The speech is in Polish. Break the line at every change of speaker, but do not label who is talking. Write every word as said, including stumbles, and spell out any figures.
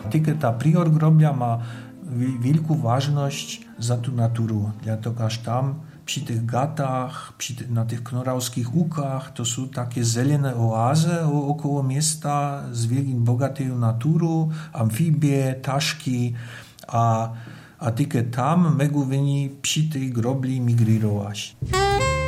tykę ta prior grobia ma wielką ważność za tu naturę, dlatego aż tam przy tych gatach, przy ty, na tych knorauskich łukach, to są takie zelene oazy około miasta z wielkim bogatą naturą, amfibie, taszki, a, a tykę tam mogą wyni przy tej grobli migrirować.